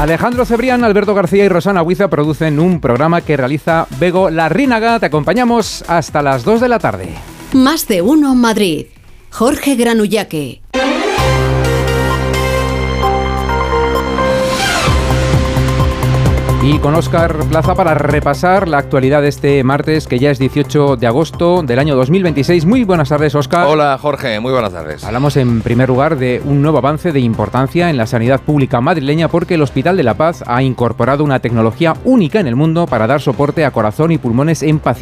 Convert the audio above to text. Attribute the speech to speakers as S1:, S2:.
S1: Alejandro Cebrián, Alberto García y Rosana Huiza producen un programa que realiza Bego Larrínaga. Te acompañamos hasta las 2 de la tarde.
S2: Más de uno Madrid. Jorge Granullaque.
S1: Y con Óscar Plaza para repasar la actualidad de este martes, que ya es 18 de agosto del año 2026. Muy buenas tardes, Óscar.
S3: Hola, Jorge. Muy buenas tardes.
S1: Hablamos en primer lugar de un nuevo avance de importancia en la sanidad pública madrileña, porque el Hospital de la Paz ha incorporado una tecnología única en el mundo para dar soporte a corazón y pulmones en pacientes